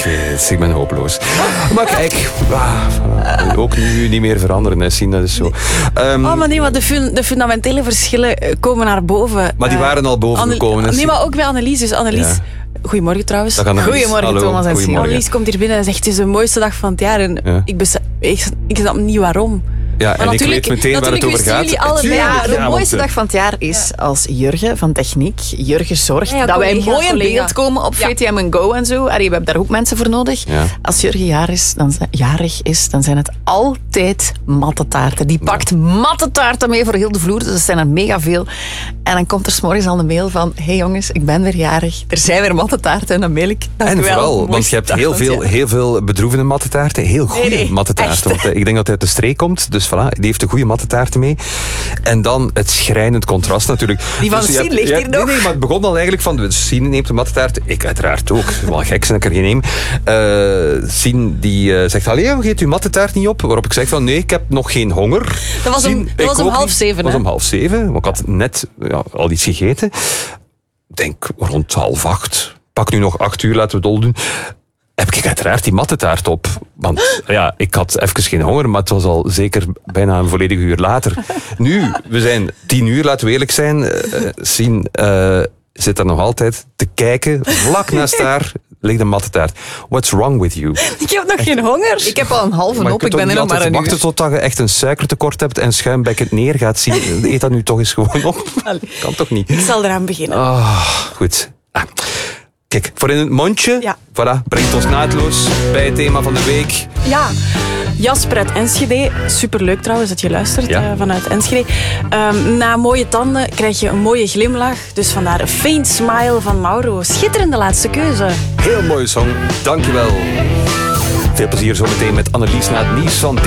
ik ben hopeloos. Maar kijk, ook nu niet meer veranderen, hè, Sien, dat is zo. Maar nee, maar de fundamentele verschillen komen naar boven. Maar die waren al boven gekomen. Nee, maar ook bij Annelies. Dus Annelies... Ja. Goedemorgen trouwens. Goedemorgen, hallo, Thomas en Sien. Annelies komt hier binnen en zegt, het is de mooiste dag van het jaar. En ik snap niet waarom. Ja, en ik weet meteen waar het over gaat. De mooiste dag van het jaar is als Jurgen van Techniek, Jurgen zorgt dat wij mooi in beeld komen op VTM & Go en zo. We hebben daar ook mensen voor nodig. Ja. Als Jurgen jarig is, dan zijn het altijd mattetaarten. Die pakt mattetaarten mee voor heel de vloer, dus er zijn er mega veel. En dan komt er 's morgens al een mail van, hey jongens, ik ben weer jarig, er zijn weer mattetaarten. En dan mail ik, dank u wel. En vooral, want je hebt heel veel bedroevende mattetaarten, heel goede mattetaarten. Want ik denk dat hij uit de streek komt, dus voilà, die heeft de goede mattetaarten mee. En dan het schrijnend contrast natuurlijk. Die van Sien ligt hier nog. Nee, maar het begon al eigenlijk van, Sien neemt de mattetaart, ik uiteraard ook. Wel gek zijn dat ik er geen neem. Sien die zegt, allee, geet uw mattetaart niet op? Waarop ik zeg van, nee, ik heb nog geen honger. Dat was om 6:30. Dat was om 7:30, want ik had net al iets gegeten. Ik denk rond 7:30. Pak nu nog 8 uur, laten we het dol doen. Heb ik uiteraard die mattetaart op. Want ik had even geen honger, maar het was al zeker bijna een volledig uur later. Nu, we zijn 10 uur, laten we eerlijk zijn. Sien zit daar nog altijd te kijken. Vlak naast haar ligt een mattetaart. What's wrong with you? Ik heb nog geen honger. Ik heb al een halve op, ik ben er nog maar een uur. Wachten totdat je echt een suikertekort hebt en schuimbekkend neer gaat zien. Eet dat nu toch eens gewoon op. Kan toch niet? Ik zal eraan beginnen. Goed. Kijk, voor in het mondje, voilà, brengt ons naadloos bij het thema van de week. Ja, Jasper uit Enschede. Superleuk trouwens dat je luistert vanuit Enschede. Na mooie tanden krijg je een mooie glimlach. Dus vandaar een faint smile van Mauro. Schitterende laatste keuze. Heel mooie song, dankjewel. Veel plezier zometeen met Annelies na het nieuws van